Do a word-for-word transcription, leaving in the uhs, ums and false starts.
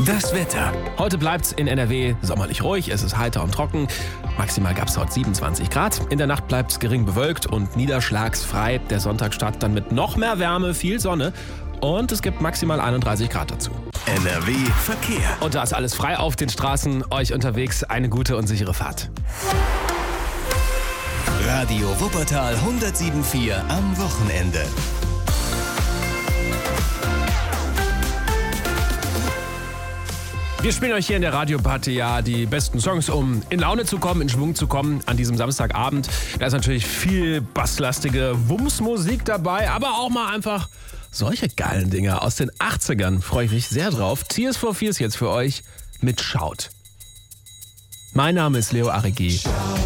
Das Wetter. Heute bleibt in N R W sommerlich ruhig, es ist heiter und trocken. Maximal gab es heute siebenundzwanzig Grad. In der Nacht bleibt es gering bewölkt und niederschlagsfrei. Der Sonntag startet dann mit noch mehr Wärme, viel Sonne und es gibt maximal einunddreißig Grad dazu. N R W Verkehr. Und da ist alles frei auf den Straßen. Euch unterwegs eine gute und sichere Fahrt. Radio Wuppertal hundertsieben Komma vier am Wochenende. Wir spielen euch hier in der Radioparty ja die besten Songs, um in Laune zu kommen, in Schwung zu kommen an diesem Samstagabend. Da ist natürlich viel basslastige Wumms-Musik dabei, aber auch mal einfach solche geilen Dinger aus den achtzigern. Freue ich mich sehr drauf. Tears for Fears jetzt für euch mit Schaut. Mein Name ist Leo Arrighi.